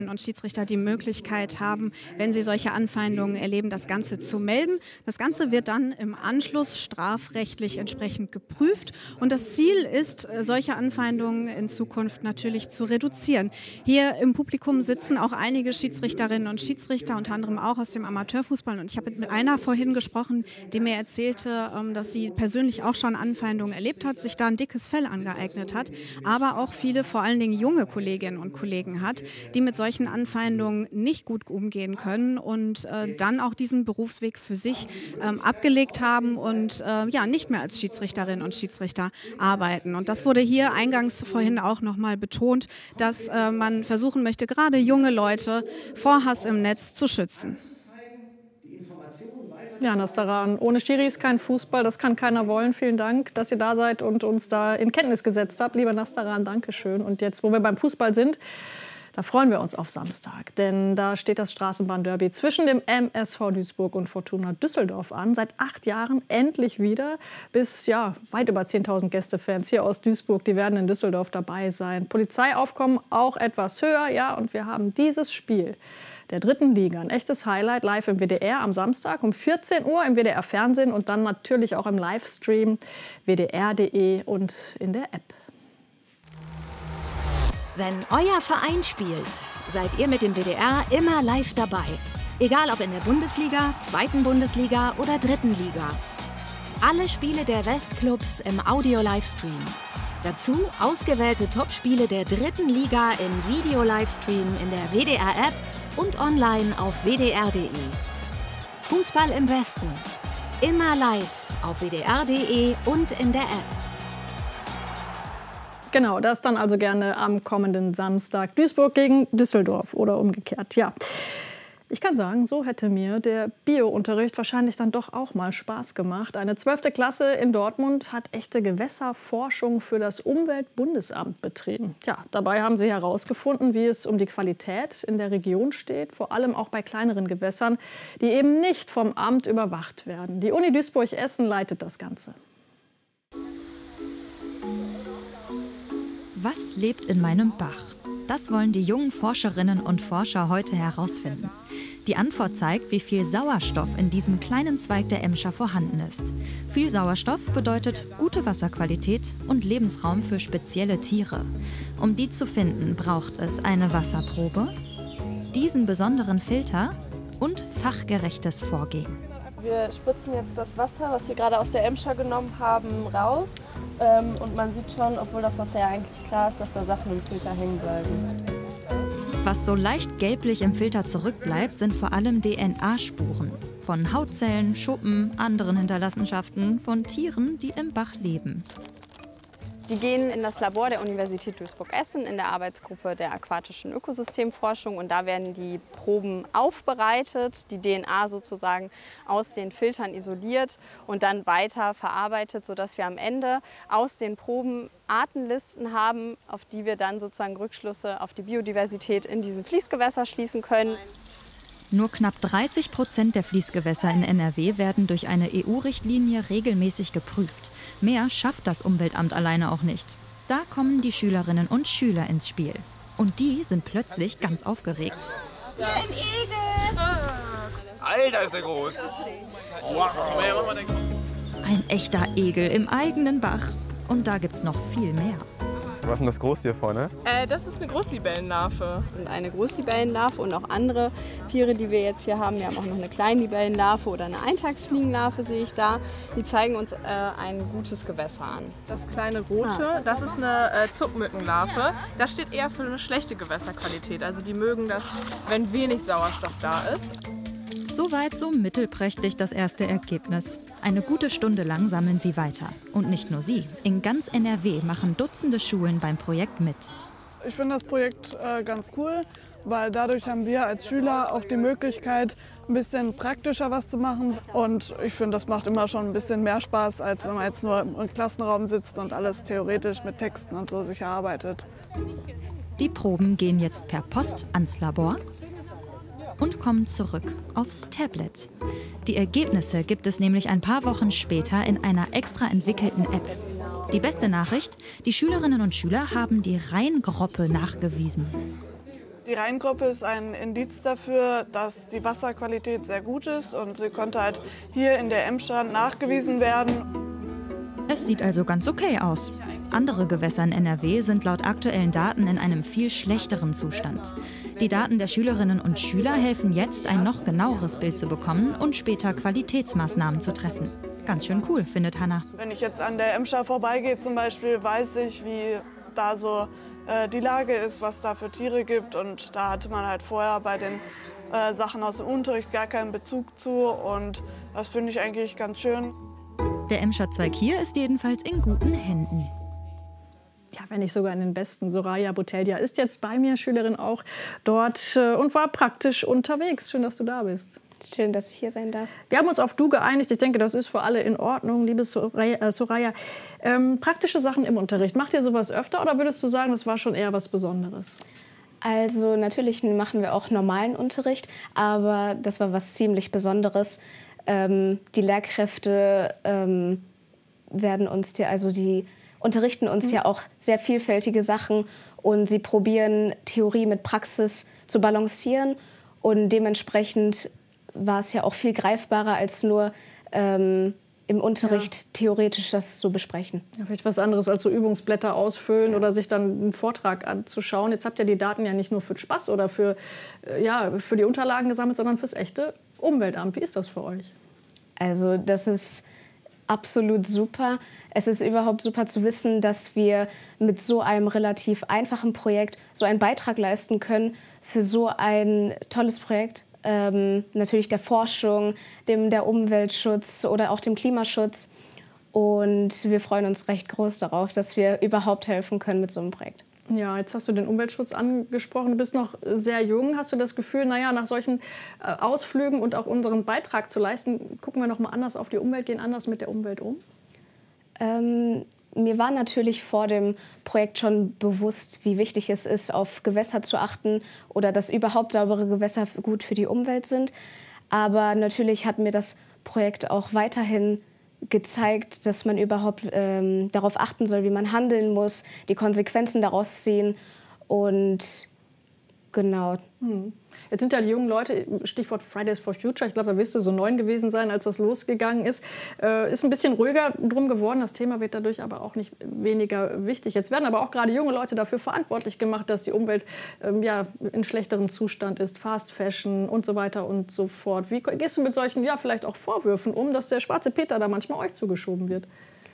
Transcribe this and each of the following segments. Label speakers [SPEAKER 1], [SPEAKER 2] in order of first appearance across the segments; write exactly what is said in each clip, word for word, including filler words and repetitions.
[SPEAKER 1] und Schiedsrichter die Möglichkeit haben, wenn sie solche Anfeindungen erleben, das Ganze zu melden. Das Ganze wird dann im Anschluss strafrechtlich entsprechend geprüft. Und das Ziel ist, solche Anfeindungen in Zukunft natürlich zu reduzieren. Hier im Publikum sitzen auch einige Schiedsrichterinnen und Schiedsrichter, unter anderem auch aus dem Amateurfußball. Und ich habe mit einer vorhin gesprochen, die mir erzählte, dass sie persönlich auch schon Anfeindungen erlebt hat, sich da ein dickes Fell angeeignet hat, aber auch viele, vor allen Dingen junge Kolleginnen und Kollegen hat, die mit solchen Anfeindungen nicht gut umgehen können und äh, dann auch diesen Berufsweg für sich ähm, abgelegt haben und äh, ja, nicht mehr als Schiedsrichterinnen und Schiedsrichter arbeiten. Und das wurde hier eingangs vorhin auch nochmal betont, dass äh, man versuchen möchte, gerade junge Leute vor Hass im Netz zu schützen.
[SPEAKER 2] Ja, Nastaran, ohne Schiris kein Fußball, das kann keiner wollen. Vielen Dank, dass ihr da seid und uns da in Kenntnis gesetzt habt. Lieber Nastaran, danke schön. Und jetzt, wo wir beim Fußball sind, da freuen wir uns auf Samstag, denn da steht das Straßenbahnderby zwischen dem M S V Duisburg und Fortuna Düsseldorf an. Seit acht Jahren endlich wieder. Bis ja, weit über zehntausend Gästefans hier aus Duisburg, die werden in Düsseldorf dabei sein. Polizeiaufkommen auch etwas höher, ja, und wir haben dieses Spiel der dritten Liga. Ein echtes Highlight live im W D R am Samstag um vierzehn Uhr im W D R-Fernsehen und dann natürlich auch im Livestream w d r punkt d e und in der App.
[SPEAKER 3] Wenn euer Verein spielt, seid ihr mit dem W D R immer live dabei. Egal ob in der Bundesliga, zweiten Bundesliga oder dritten Liga. Alle Spiele der Westclubs im Audio-Livestream. Dazu ausgewählte Topspiele der dritten Liga im Video-Livestream in der W D R-App und online auf w d r punkt d e. Fußball im Westen. Immer live auf w d r punkt d e und in der App.
[SPEAKER 2] Genau, das dann also gerne am kommenden Samstag. Duisburg gegen Düsseldorf oder umgekehrt, ja. Ich kann sagen, so hätte mir der Bio-Unterricht wahrscheinlich dann doch auch mal Spaß gemacht. Eine zwölfte Klasse in Dortmund hat echte Gewässerforschung für das Umweltbundesamt betrieben. Tja, dabei haben sie herausgefunden, wie es um die Qualität in der Region steht, vor allem auch bei kleineren Gewässern, die eben nicht vom Amt überwacht werden. Die Uni Duisburg-Essen leitet das Ganze.
[SPEAKER 4] Was lebt in meinem Bach? Das wollen die jungen Forscherinnen und Forscher heute herausfinden. Die Antwort zeigt, wie viel Sauerstoff in diesem kleinen Zweig der Emscher vorhanden ist. Viel Sauerstoff bedeutet gute Wasserqualität und Lebensraum für spezielle Tiere. Um die zu finden, braucht es eine Wasserprobe, diesen besonderen Filter und fachgerechtes Vorgehen.
[SPEAKER 5] Wir spritzen jetzt das Wasser, was wir gerade aus der Emscher genommen haben, raus. Ähm, und man sieht schon, obwohl das Wasser ja eigentlich klar ist, dass da Sachen im Filter hängen bleiben.
[SPEAKER 4] Was so leicht gelblich im Filter zurückbleibt, sind vor allem D N A-Spuren. Von Hautzellen, Schuppen, anderen Hinterlassenschaften von Tieren, die im Bach leben.
[SPEAKER 6] Die gehen in das Labor der Universität Duisburg-Essen in der Arbeitsgruppe der aquatischen Ökosystemforschung. Und da werden die Proben aufbereitet, die D N A sozusagen aus den Filtern isoliert und dann weiter verarbeitet, sodass wir am Ende aus den Proben Artenlisten haben, auf die wir dann sozusagen Rückschlüsse auf die Biodiversität in diesem Fließgewässer schließen können.
[SPEAKER 4] Nur knapp dreißig Prozent der Fließgewässer in N R W werden durch eine E U-Richtlinie regelmäßig geprüft. Mehr schafft das Umweltamt alleine auch nicht. Da kommen die Schülerinnen und Schüler ins Spiel. Und die sind plötzlich ganz aufgeregt.
[SPEAKER 7] Hier ein Egel!
[SPEAKER 8] Alter, ist der groß!
[SPEAKER 4] Ein echter Egel im eigenen Bach. Und da gibt's noch viel mehr.
[SPEAKER 8] Was ist denn das Groß hier vorne?
[SPEAKER 5] Äh, das ist eine Großlibellenlarve.
[SPEAKER 6] Und eine Großlibellenlarve und auch andere Tiere, die wir jetzt hier haben. Wir haben auch noch eine Kleinlibellenlarve oder eine Eintagsfliegenlarve, sehe ich da. Die zeigen uns äh, ein gutes Gewässer an.
[SPEAKER 5] Das kleine Rote, ah. das ist eine äh, Zuckmückenlarve. Das steht eher für eine schlechte Gewässerqualität. Also die mögen das, wenn wenig Sauerstoff da ist.
[SPEAKER 4] Soweit so mittelprächtig das erste Ergebnis. Eine gute Stunde lang sammeln sie weiter. Und nicht nur sie. In ganz N R W machen Dutzende Schulen beim Projekt mit.
[SPEAKER 9] Ich finde das Projekt äh, ganz cool, weil dadurch haben wir als Schüler auch die Möglichkeit, ein bisschen praktischer was zu machen. Und ich finde, das macht immer schon ein bisschen mehr Spaß, als wenn man jetzt nur im Klassenraum sitzt und alles theoretisch mit Texten und so sich erarbeitet.
[SPEAKER 4] Die Proben gehen jetzt per Post ans Labor und kommen zurück aufs Tablet. Die Ergebnisse gibt es nämlich ein paar Wochen später in einer extra entwickelten App. Die beste Nachricht, die Schülerinnen und Schüler haben die Rheingroppe nachgewiesen.
[SPEAKER 9] Die Rheingruppe ist ein Indiz dafür, dass die Wasserqualität sehr gut ist und sie konnte halt hier in der Emscher nachgewiesen werden.
[SPEAKER 4] Es sieht also ganz okay aus. Andere Gewässer in N R W sind laut aktuellen Daten in einem viel schlechteren Zustand. Die Daten der Schülerinnen und Schüler helfen jetzt, ein noch genaueres Bild zu bekommen und später Qualitätsmaßnahmen zu treffen. Ganz schön cool, findet Hanna.
[SPEAKER 9] Wenn ich jetzt an der Emscher vorbeigehe zum Beispiel, weiß ich, wie da so äh, die Lage ist, was da für Tiere gibt. Und da hatte man halt vorher bei den äh, Sachen aus dem Unterricht gar keinen Bezug zu. Und das finde ich eigentlich ganz schön.
[SPEAKER 4] Der Emscher Zweig hier ist jedenfalls in guten Händen.
[SPEAKER 2] Ja, wenn nicht sogar in den besten. Soraya Boteldia ist jetzt bei mir, Schülerin auch dort äh, und war praktisch unterwegs. Schön, dass du da bist.
[SPEAKER 5] Schön, dass ich hier sein darf.
[SPEAKER 2] Wir haben uns auf Du geeinigt. Ich denke, das ist für alle in Ordnung, liebe Soraya. Äh, Soraya. Ähm, praktische Sachen im Unterricht. Macht ihr sowas öfter oder würdest du sagen, das war schon eher was Besonderes?
[SPEAKER 5] Also natürlich machen wir auch normalen Unterricht, aber das war was ziemlich Besonderes. Ähm, die Lehrkräfte ähm, werden uns die, also die unterrichten uns mhm. ja auch sehr vielfältige Sachen und sie probieren Theorie mit Praxis zu balancieren und dementsprechend war es ja auch viel greifbarer als nur ähm, im Unterricht ja. theoretisch das zu besprechen.
[SPEAKER 2] Ja, vielleicht was anderes als so Übungsblätter ausfüllen oder sich dann einen Vortrag anzuschauen. Jetzt habt ihr die Daten ja nicht nur für Spaß oder für, äh, ja, für die Unterlagen gesammelt, sondern fürs echte Umweltamt. Wie ist das für euch?
[SPEAKER 5] Also das ist absolut super. Es ist überhaupt super zu wissen, dass wir mit so einem relativ einfachen Projekt so einen Beitrag leisten können für so ein tolles Projekt. Ähm, natürlich der Forschung, dem der Umweltschutz oder auch dem Klimaschutz. Und wir freuen uns recht groß darauf, dass wir überhaupt helfen können mit so einem Projekt.
[SPEAKER 2] Ja, jetzt hast du den Umweltschutz angesprochen. Du bist noch sehr jung. Hast du das Gefühl, naja, nach solchen äh, Ausflügen und auch unseren Beitrag zu leisten, gucken wir noch mal anders auf die Umwelt, gehen anders mit der Umwelt um?
[SPEAKER 5] Ähm, mir war natürlich vor dem Projekt schon bewusst, wie wichtig es ist, auf Gewässer zu achten oder dass überhaupt saubere Gewässer gut für die Umwelt sind. Aber natürlich hat mir das Projekt auch weiterhin gezeigt, dass man überhaupt ähm, darauf achten soll, wie man handeln muss, die Konsequenzen daraus ziehen und genau.
[SPEAKER 2] Hm. Jetzt sind ja die jungen Leute, Stichwort Fridays for Future, ich glaube, da wirst du so neun gewesen sein, als das losgegangen ist, äh, ist ein bisschen ruhiger drum geworden. Das Thema wird dadurch aber auch nicht weniger wichtig. Jetzt werden aber auch gerade junge Leute dafür verantwortlich gemacht, dass die Umwelt ähm, ja, in schlechterem Zustand ist, Fast Fashion und so weiter und so fort. Wie gehst du mit solchen, ja, vielleicht auch Vorwürfen um, dass der schwarze Peter da manchmal euch zugeschoben wird?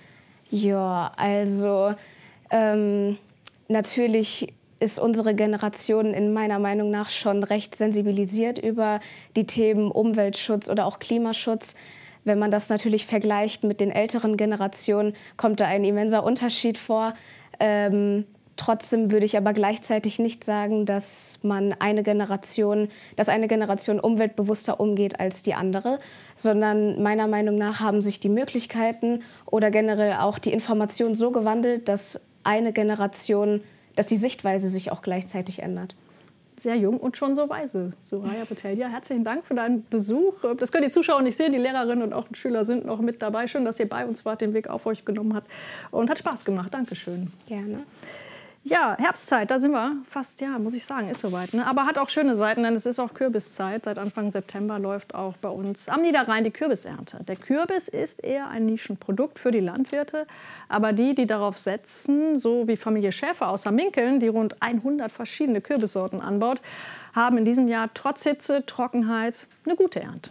[SPEAKER 5] Ja, also ähm, natürlich ist unsere Generation in meiner Meinung nach schon recht sensibilisiert über die Themen Umweltschutz oder auch Klimaschutz. Wenn man das natürlich vergleicht mit den älteren Generationen, kommt da ein immenser Unterschied vor. Ähm, trotzdem würde ich aber gleichzeitig nicht sagen, dass man eine Generation, dass eine Generation umweltbewusster umgeht als die andere, sondern meiner Meinung nach haben sich die Möglichkeiten oder generell auch die Informationen so gewandelt, dass eine Generation dass die Sichtweise sich auch gleichzeitig ändert.
[SPEAKER 2] Sehr jung und schon so weise. Soraya Boteldia, herzlichen Dank für deinen Besuch. Das können die Zuschauer nicht sehen, die Lehrerinnen und auch die Schüler sind noch mit dabei. Schön, dass ihr bei uns wart, den Weg auf euch genommen habt und hat Spaß gemacht. Dankeschön.
[SPEAKER 5] Gerne.
[SPEAKER 2] Ja, Herbstzeit, da sind wir fast, ja, muss ich sagen, ist soweit. Ne? Aber hat auch schöne Seiten, denn es ist auch Kürbiszeit. Seit Anfang September läuft auch bei uns am Niederrhein die Kürbisernte. Der Kürbis ist eher ein Nischenprodukt für die Landwirte. Aber die, die darauf setzen, so wie Familie Schäfer aus Hamminkeln, die rund hundert verschiedene Kürbissorten anbaut, haben in diesem Jahr trotz Hitze, Trockenheit eine gute Ernte.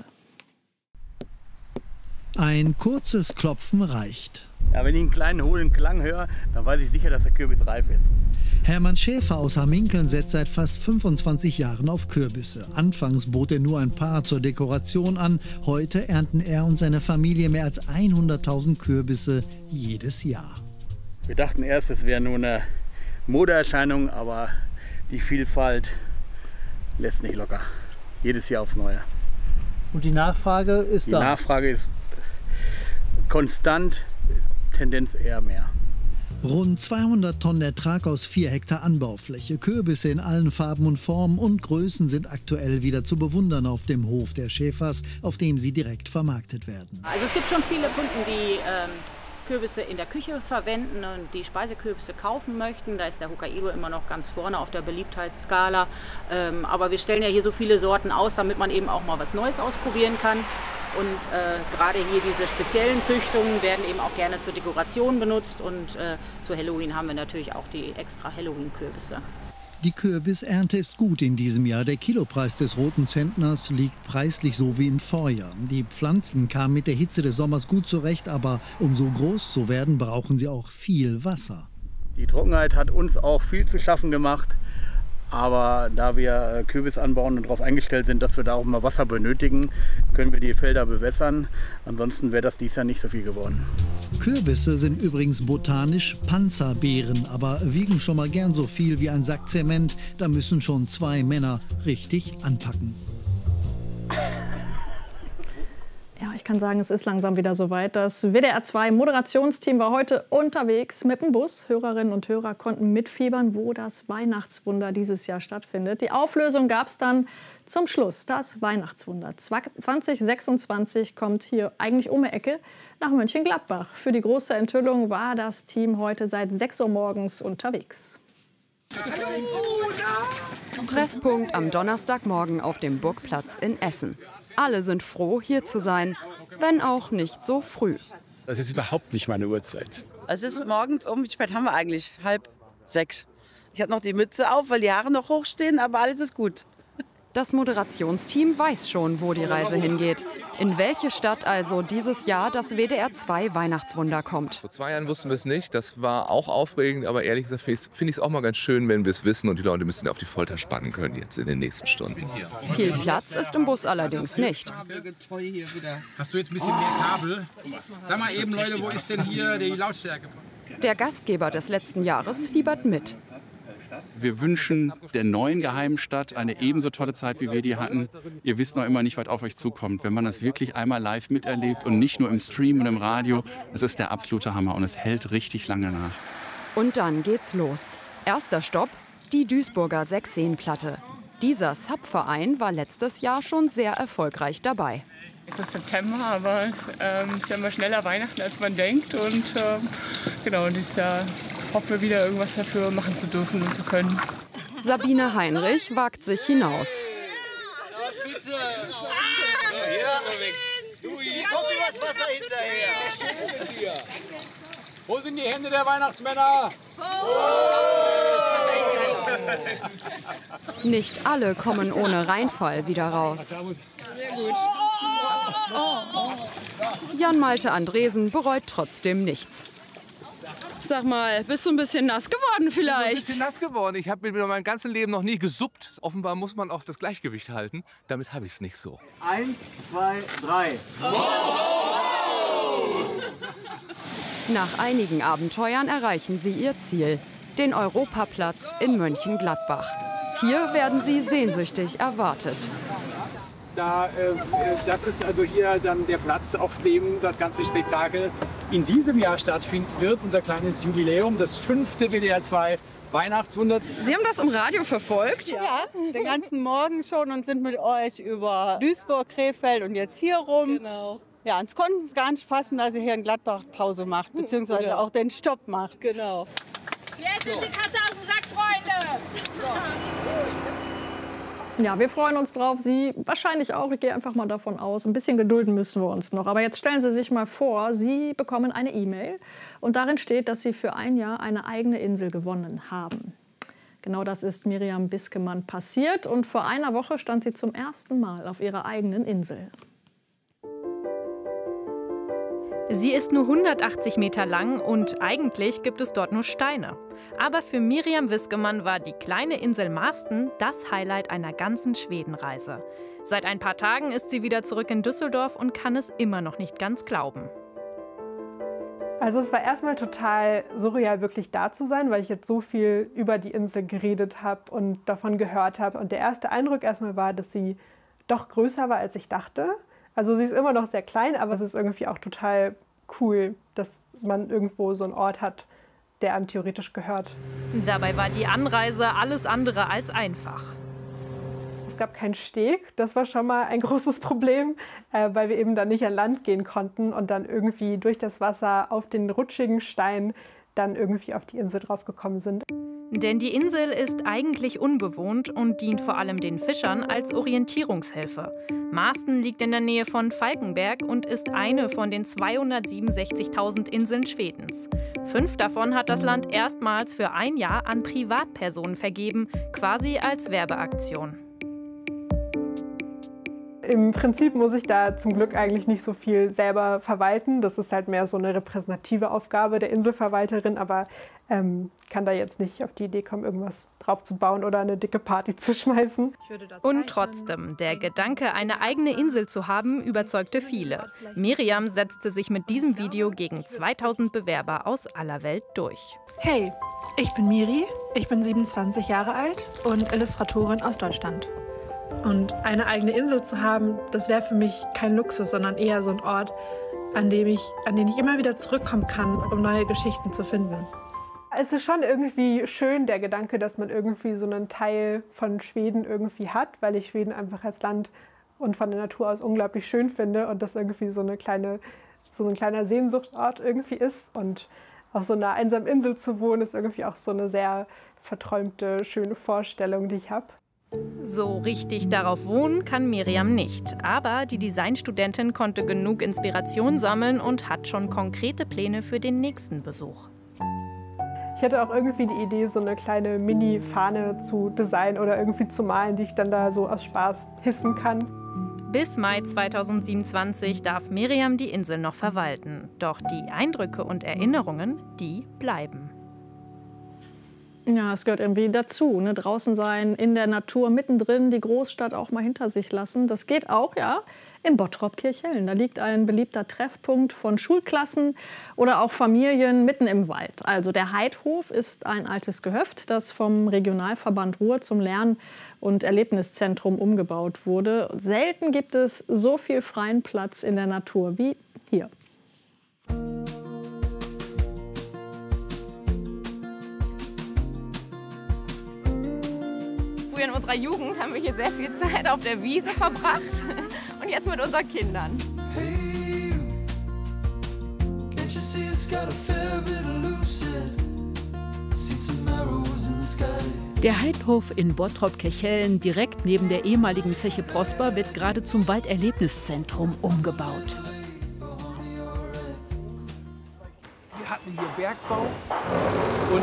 [SPEAKER 10] Ein kurzes Klopfen reicht.
[SPEAKER 11] Ja, wenn ich einen kleinen hohlen Klang höre, dann weiß ich sicher, dass der Kürbis reif ist.
[SPEAKER 10] Hermann Schäfer aus Hamminkeln setzt seit fast fünfundzwanzig Jahren auf Kürbisse. Anfangs bot er nur ein paar zur Dekoration an. Heute ernten er und seine Familie mehr als hunderttausend Kürbisse jedes Jahr.
[SPEAKER 11] Wir dachten erst, es wäre nur eine Modeerscheinung, aber die Vielfalt lässt nicht locker. Jedes Jahr aufs Neue.
[SPEAKER 10] Und die Nachfrage ist
[SPEAKER 11] die
[SPEAKER 10] da?
[SPEAKER 11] Die Nachfrage ist konstant, Tendenz eher mehr.
[SPEAKER 10] Rund zweihundert Tonnen Ertrag aus vier Hektar Anbaufläche. Kürbisse in allen Farben und Formen und Größen sind aktuell wieder zu bewundern auf dem Hof der Schäfers, auf dem sie direkt vermarktet werden.
[SPEAKER 12] Also es gibt schon viele Kunden, die ähm, Kürbisse in der Küche verwenden und die Speisekürbisse kaufen möchten, da ist der Hokkaido immer noch ganz vorne auf der Beliebtheitsskala. Ähm, aber wir stellen ja hier so viele Sorten aus, damit man eben auch mal was Neues ausprobieren kann. Und äh, gerade hier diese speziellen Züchtungen werden eben auch gerne zur Dekoration benutzt. Und äh, zu Halloween haben wir natürlich auch die extra Halloween-Kürbisse.
[SPEAKER 10] Die Kürbisernte ist gut in diesem Jahr. Der Kilopreis des roten Zentners liegt preislich so wie im Vorjahr. Die Pflanzen kamen mit der Hitze des Sommers gut zurecht, aber um so groß zu werden, brauchen sie auch viel Wasser.
[SPEAKER 11] Die Trockenheit hat uns auch viel zu schaffen gemacht. Aber da wir Kürbis anbauen und darauf eingestellt sind, dass wir da auch mal Wasser benötigen, können wir die Felder bewässern. Ansonsten wäre das dieses Jahr nicht so viel geworden.
[SPEAKER 10] Kürbisse sind übrigens botanisch Panzerbeeren, aber wiegen schon mal gern so viel wie ein Sack Zement. Da müssen schon zwei Männer richtig anpacken.
[SPEAKER 2] Ja, ich kann sagen, es ist langsam wieder soweit. Das W D R zwei Moderationsteam war heute unterwegs mit dem Bus. Hörerinnen und Hörer konnten mitfiebern, wo das Weihnachtswunder dieses Jahr stattfindet. Die Auflösung gab es dann zum Schluss. Das Weihnachtswunder zwanzig sechsundzwanzig kommt hier eigentlich um die Ecke nach Mönchengladbach. Für die große Enthüllung war das Team heute seit sechs Uhr morgens unterwegs.
[SPEAKER 13] Treffpunkt am Donnerstagmorgen auf dem Burgplatz in Essen. Alle sind froh, hier zu sein, wenn auch nicht so früh.
[SPEAKER 14] Das ist überhaupt nicht meine Uhrzeit.
[SPEAKER 15] Es ist morgens um, wie spät haben wir eigentlich? Halb sechs. Ich habe noch die Mütze auf, weil die Haare noch hochstehen, aber alles ist gut.
[SPEAKER 13] Das Moderationsteam weiß schon, wo die Reise hingeht. In welche Stadt also dieses Jahr das W D R zwei Weihnachtswunder kommt.
[SPEAKER 16] Vor zwei Jahren wussten wir es nicht. Das war auch aufregend. Aber ehrlich gesagt finde ich es auch mal ganz schön, wenn wir es wissen und die Leute ein bisschen auf die Folter spannen können jetzt in den nächsten Stunden.
[SPEAKER 13] Viel Platz ist im Bus allerdings nicht.
[SPEAKER 17] Hast du jetzt ein bisschen mehr Kabel? Sag mal eben, Leute, wo ist denn hier die Lautstärke?
[SPEAKER 13] Der Gastgeber des letzten Jahres fiebert mit.
[SPEAKER 18] Wir wünschen der neuen Geheimstadt eine ebenso tolle Zeit, wie wir die hatten. Ihr wisst noch immer nicht, was auf euch zukommt. Wenn man das wirklich einmal live miterlebt und nicht nur im Stream und im Radio, das ist der absolute Hammer und es hält richtig lange nach.
[SPEAKER 13] Und dann geht's los. Erster Stopp, die Duisburger Sechsseenplatte. Dieser Sub-Verein war letztes Jahr schon sehr erfolgreich dabei.
[SPEAKER 19] Es ist September, aber es ähm, ist ja immer schneller Weihnachten, als man denkt. Und ähm, genau, dieses Jahr hoffen wir wieder, irgendwas dafür machen zu dürfen und zu können.
[SPEAKER 13] Sabine Heinrich wagt sich hinaus.
[SPEAKER 17] Wo sind die Hände der Weihnachtsmänner?
[SPEAKER 13] Nicht alle kommen ohne Reinfall wieder raus.
[SPEAKER 19] Sehr gut.
[SPEAKER 13] Jan-Malte Andresen bereut trotzdem nichts. Sag mal, bist du ein bisschen nass geworden vielleicht?
[SPEAKER 16] Ich bin ein bisschen nass geworden. Ich habe mir mein ganzes Leben noch nie gesuppt. Offenbar muss man auch das Gleichgewicht halten. Damit habe ich es nicht so.
[SPEAKER 11] Eins, zwei, drei.
[SPEAKER 13] Nach einigen Abenteuern erreichen sie ihr Ziel, den Europaplatz in Mönchengladbach. Hier werden sie sehnsüchtig erwartet.
[SPEAKER 14] Da, äh, das ist also hier dann der Platz, auf dem das ganze Spektakel in diesem Jahr stattfinden wird. Unser kleines Jubiläum, das fünfte W D R zwei Weihnachtswunder.
[SPEAKER 13] Sie haben das im Radio verfolgt?
[SPEAKER 20] Ja, den ganzen Morgen schon und sind mit euch über Duisburg, Krefeld und jetzt hier rum. Genau. Ja, uns konnten es gar nicht fassen, dass ihr hier in Gladbach Pause macht, beziehungsweise genau. auch den Stopp macht. Genau.
[SPEAKER 7] Jetzt ist die Katze aus dem Sack, Freunde!
[SPEAKER 2] Ja, wir freuen uns drauf. Sie wahrscheinlich auch. Ich gehe einfach mal davon aus. Ein bisschen gedulden müssen wir uns noch. Aber jetzt stellen Sie sich mal vor, Sie bekommen eine E-Mail. Und darin steht, dass Sie für ein Jahr eine eigene Insel gewonnen haben. Genau das ist Miriam Wiskemann passiert. Und vor einer Woche stand sie zum ersten Mal auf ihrer eigenen Insel.
[SPEAKER 21] Sie ist nur hundertachtzig Meter lang und eigentlich gibt es dort nur Steine. Aber für Miriam Wiskemann war die kleine Insel Marsten das Highlight einer ganzen Schwedenreise. Seit ein paar Tagen ist sie wieder zurück in Düsseldorf und kann es immer noch nicht ganz glauben.
[SPEAKER 22] Also es war erstmal total surreal, wirklich da zu sein, weil ich jetzt so viel über die Insel geredet habe und davon gehört habe. Und der erste Eindruck erstmal war, dass sie doch größer war, als ich dachte. Also sie ist immer noch sehr klein, aber es ist irgendwie auch total cool, dass man irgendwo so einen Ort hat, der einem theoretisch gehört.
[SPEAKER 21] Dabei war die Anreise alles andere als einfach.
[SPEAKER 22] es gab keinen Steg. Das war schon mal ein großes Problem, äh, weil wir eben dann nicht an Land gehen konnten und dann irgendwie durch das Wasser auf den rutschigen Stein dann irgendwie auf die Insel drauf gekommen sind.
[SPEAKER 21] Denn die Insel ist eigentlich unbewohnt und dient vor allem den Fischern als Orientierungshilfe. Maarsten liegt in der Nähe von Falkenberg und ist eine von den zweihundertsiebenundsechzigtausend Inseln Schwedens. Fünf davon hat das Land erstmals für ein Jahr an Privatpersonen vergeben, quasi als Werbeaktion.
[SPEAKER 22] Im Prinzip muss ich da zum Glück eigentlich nicht so viel selber verwalten. Das ist halt mehr so eine repräsentative Aufgabe der Inselverwalterin, aber ähm, kann da jetzt nicht auf die Idee kommen, irgendwas drauf zu bauen oder eine dicke Party zu schmeißen.
[SPEAKER 21] Und trotzdem, der Gedanke, eine eigene Insel zu haben, überzeugte viele. Miriam setzte sich mit diesem Video gegen zweitausend Bewerber aus aller Welt durch.
[SPEAKER 1] Hey, ich bin Miri, ich bin siebenundzwanzig Jahre alt und Illustratorin aus Deutschland. Und eine eigene Insel zu haben, das wäre für mich kein Luxus, sondern eher so ein Ort, an dem ich, an den ich immer wieder zurückkommen kann, um neue Geschichten zu finden.
[SPEAKER 22] Es ist schon irgendwie schön, der Gedanke, dass man irgendwie so einen Teil von Schweden irgendwie hat, weil ich Schweden einfach als Land und von der Natur aus unglaublich schön finde und das irgendwie so, eine kleine, so ein kleiner Sehnsuchtsort irgendwie ist. Und auf so einer einsamen Insel zu wohnen, ist irgendwie auch so eine sehr verträumte, schöne Vorstellung, die ich habe.
[SPEAKER 21] So richtig darauf wohnen kann Miriam nicht. Aber die Designstudentin konnte genug Inspiration sammeln und hat schon konkrete Pläne für den nächsten Besuch.
[SPEAKER 22] Ich hatte auch irgendwie die Idee, so eine kleine Mini-Fahne zu designen oder irgendwie zu malen, die ich dann da so aus Spaß hissen kann.
[SPEAKER 21] Bis Mai zweitausendsiebenundzwanzig darf Miriam die Insel noch verwalten. Doch die Eindrücke und Erinnerungen, die bleiben.
[SPEAKER 2] Ja, es gehört irgendwie dazu, ne? Draußen sein, in der Natur, mittendrin, die Großstadt auch mal hinter sich lassen. Das geht auch, ja, in Bottrop-Kirchhellen. Da liegt ein beliebter Treffpunkt von Schulklassen oder auch Familien mitten im Wald. Also der Heidhof ist ein altes Gehöft, das vom Regionalverband Ruhr zum Lern- und Erlebniszentrum umgebaut wurde. Selten gibt es so viel freien Platz in der Natur wie hier.
[SPEAKER 3] In unserer Jugend haben wir hier sehr viel Zeit auf der Wiese verbracht und jetzt mit unseren Kindern.
[SPEAKER 23] Der Heidhof in Bottrop-Kirchhellen, direkt neben der ehemaligen Zeche Prosper, wird gerade zum Walderlebniszentrum umgebaut.
[SPEAKER 24] Wir hatten hier Bergbau und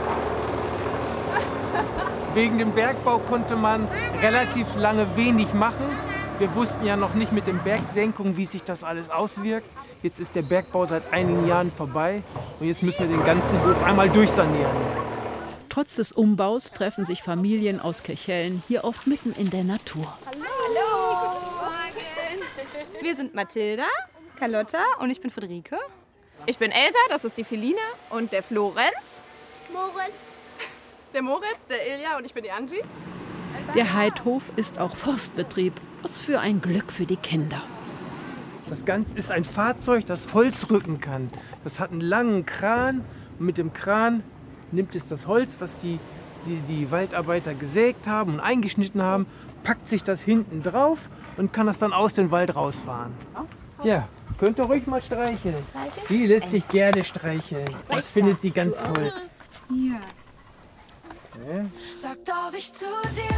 [SPEAKER 24] wegen dem Bergbau konnte man relativ lange wenig machen. Wir wussten ja noch nicht mit den Bergsenkungen, wie sich das alles auswirkt. Jetzt ist der Bergbau seit einigen Jahren vorbei und jetzt müssen wir den ganzen Hof einmal durchsanieren.
[SPEAKER 23] Trotz des Umbaus treffen sich Familien aus Kirchhellen hier oft mitten in der Natur.
[SPEAKER 3] Hallo! Hallo. Guten Morgen! Wir sind Mathilda, Carlotta und ich bin Friederike. Ich bin Elsa, das ist die Feline und der Florenz. Moritz. Der Moritz, der Ilja und ich bin die Angie.
[SPEAKER 23] Der Heidhof ist auch Forstbetrieb. Was für ein Glück für die Kinder.
[SPEAKER 24] Das Ganze ist ein Fahrzeug, das Holz rücken kann. Das hat einen langen Kran und mit dem Kran nimmt es das Holz, was die, die, die Waldarbeiter gesägt haben und eingeschnitten haben, packt sich das hinten drauf und kann das dann aus dem Wald rausfahren. Ja, könnt ihr ruhig mal streicheln. Die lässt sich gerne streicheln. Das findet sie ganz toll.
[SPEAKER 3] Ja.
[SPEAKER 25] Sag, darf ich zu dir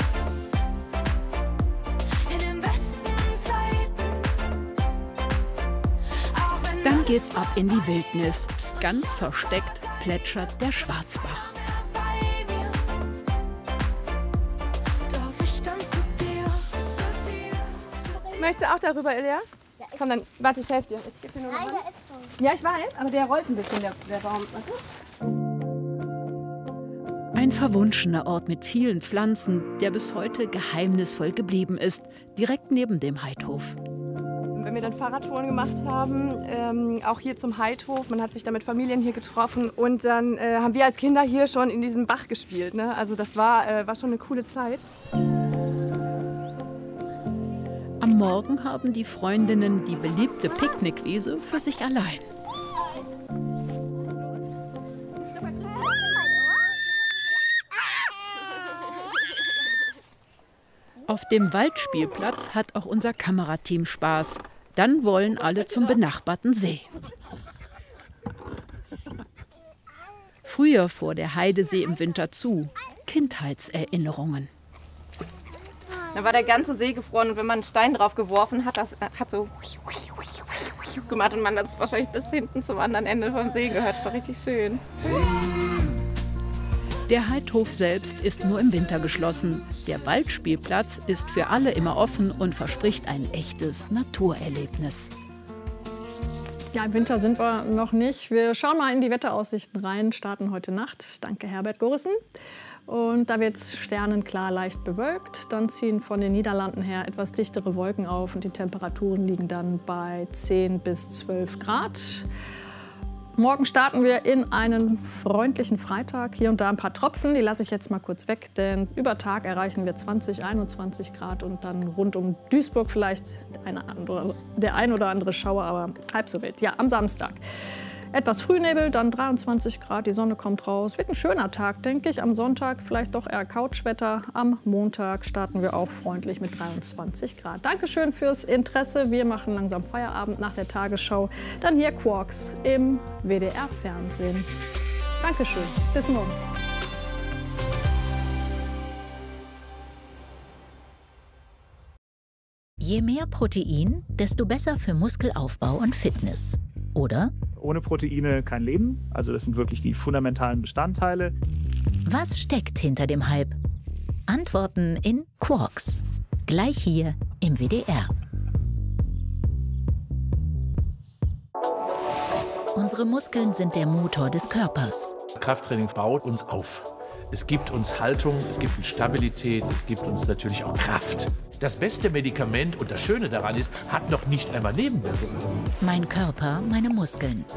[SPEAKER 25] in den besten Zeiten?
[SPEAKER 23] Dann geht's ab in die Wildnis. Ganz versteckt plätschert der Schwarzbach.
[SPEAKER 25] Darf ich dann zu dir, zu dir?
[SPEAKER 3] Möchtest du auch darüber, Ilja? Ja, komm, dann, warte, ich helfe dir. Ich geb dir nur
[SPEAKER 25] Nein,
[SPEAKER 3] eine
[SPEAKER 25] der
[SPEAKER 3] Hand.
[SPEAKER 25] ist schon.
[SPEAKER 3] Ja, ich weiß, aber der rollt ein bisschen, der, der Baum. Warte.
[SPEAKER 23] Ein verwunschener Ort mit vielen Pflanzen, der bis heute geheimnisvoll geblieben ist, direkt neben dem Heidhof.
[SPEAKER 3] Wenn wir dann Fahrradtouren gemacht haben, ähm, auch hier zum Heidhof, man hat sich da mit Familien hier getroffen und dann äh, haben wir als Kinder hier schon in diesem Bach gespielt. Ne? Also das war, äh, war schon eine coole Zeit.
[SPEAKER 23] Am Morgen haben die Freundinnen die beliebte Picknickwiese für sich allein. Auf dem Waldspielplatz hat auch unser Kamerateam Spaß. Dann wollen alle zum benachbarten See. Früher fuhr der Heidesee im Winter zu. Kindheitserinnerungen.
[SPEAKER 3] Da war der ganze See gefroren und wenn man einen Stein drauf geworfen hat, das hat so gemacht und man hat es wahrscheinlich bis hinten zum anderen Ende vom See gehört. Das war richtig schön.
[SPEAKER 23] Der Heidhof selbst ist nur im Winter geschlossen. Der Waldspielplatz ist für alle immer offen und verspricht ein echtes Naturerlebnis.
[SPEAKER 2] Ja, im Winter sind wir noch nicht. Wir schauen mal in die Wetteraussichten rein, starten heute Nacht. Danke, Herbert Gorissen. Und da wird es sternenklar leicht bewölkt. Dann ziehen von den Niederlanden her etwas dichtere Wolken auf und die Temperaturen liegen dann bei zehn bis zwölf Grad. Morgen starten wir in einen freundlichen Freitag. Hier und da ein paar Tropfen, die lasse ich jetzt mal kurz weg, denn über Tag erreichen wir zwanzig, einundzwanzig Grad und dann rund um Duisburg vielleicht eine andere, der ein oder andere Schauer, aber halb so wild. Ja, am Samstag. Etwas Frühnebel, dann dreiundzwanzig Grad, die Sonne kommt raus. Wird ein schöner Tag, denke ich. Am Sonntag vielleicht doch eher Couchwetter. Am Montag starten wir auch freundlich mit dreiundzwanzig Grad. Dankeschön fürs Interesse. Wir machen langsam Feierabend nach der Tagesschau. Dann hier Quarks im W D R-Fernsehen. Dankeschön. Bis morgen.
[SPEAKER 4] Je mehr Protein, desto besser für Muskelaufbau und Fitness. Oder?
[SPEAKER 5] Ohne Proteine kein Leben. Also das sind wirklich die fundamentalen Bestandteile.
[SPEAKER 4] Was steckt hinter dem Hype? Antworten in Quarks. Gleich hier im W D R. Unsere Muskeln sind der Motor des Körpers.
[SPEAKER 6] Krafttraining baut uns auf. Es gibt uns Haltung, es gibt uns Stabilität, es gibt uns natürlich auch Kraft. Das beste Medikament und das Schöne daran ist, hat noch nicht einmal Nebenwirkungen.
[SPEAKER 4] Mein Körper, meine Muskeln.